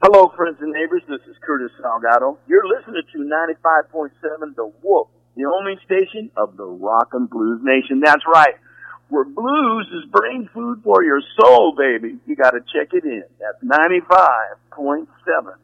Hello, friends and neighbors. This is Curtis Salgado. You're listening to 95.7 The Wolf, the only station of the rock and blues nation. That's right. Where blues is brain food for your soul, baby. You got to check it in. That's 95.7